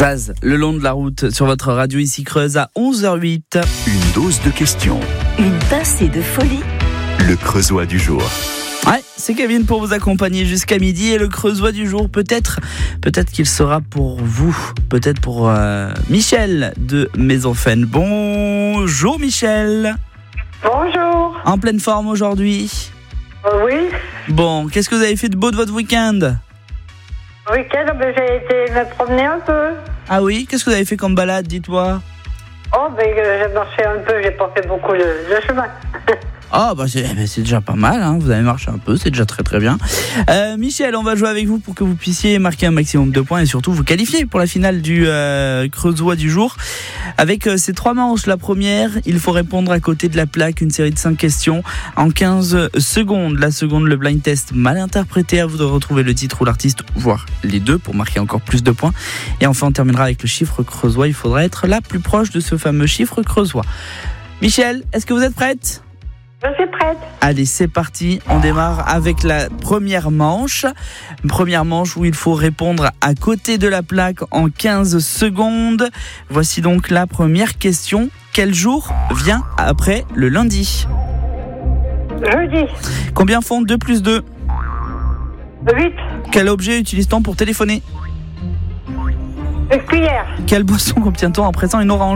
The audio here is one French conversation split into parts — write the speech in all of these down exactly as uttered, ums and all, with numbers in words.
Zaz, le long de la route sur votre radio ici Creuse à onze heures huit. Une dose de questions. Une pincée de folie. Le Creusois du jour. Ouais, c'est Kevin pour vous accompagner jusqu'à midi et le Creusois du jour, peut-être, peut-être qu'il sera pour vous, peut-être pour euh, Michel de Maisonfen. Bonjour Michel. Bonjour. En pleine forme aujourd'hui. Euh, oui. Bon, qu'est-ce que vous avez fait de beau de votre week-end? Week-end, ben, j'ai été me promener un peu. Ah oui, qu'est-ce que vous avez fait comme balade, dites-moi? Oh, ben, euh, j'ai marché un peu, j'ai pas fait beaucoup de, de chemin. Ah bah c'est, bah c'est déjà pas mal, hein. Vous avez marché un peu, c'est déjà très très bien. Euh, Michel, on va jouer avec vous pour que vous puissiez marquer un maximum de points et surtout vous qualifier pour la finale du euh, Creusois du jour. Avec euh, ces trois manches, la première, il faut répondre à côté de la plaque une série de cinq questions en quinze secondes. La seconde, le blind test mal interprété, à vous de retrouver le titre ou l'artiste, voire les deux pour marquer encore plus de points. Et enfin on terminera avec le chiffre creusois, il faudra être la plus proche de ce fameux chiffre creusois. Michel, est-ce que vous êtes prête ? Je suis prête. Allez, c'est parti. On démarre avec la première manche. Une première manche où il faut répondre à côté de la plaque en quinze secondes. Voici donc la première question. Quel jour vient après le lundi ? Jeudi. Combien font deux plus deux ? huit. Quel objet utilise-t-on pour téléphoner ? Une cuillère. Quelle boisson contient-on en pressant une orange ?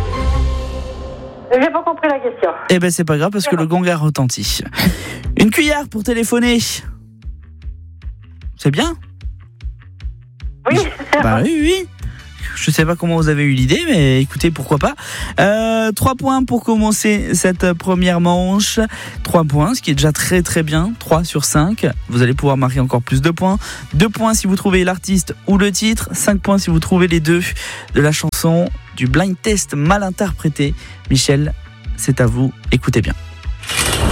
J'ai pas compris la question. Eh ben c'est pas grave parce que le gong a retenti. Une cuillère pour téléphoner. C'est bien ? Oui. Bah oui, oui. Je sais pas comment vous avez eu l'idée, mais écoutez, pourquoi pas. Euh, trois points pour commencer cette première manche. Trois points, ce qui est déjà très très bien. Trois sur cinq. Vous allez pouvoir marquer encore plus de points. Deux points si vous trouvez l'artiste ou le titre. Cinq points si vous trouvez les deux de la chanson du blind test mal interprété. Michel, c'est à vous. Écoutez bien.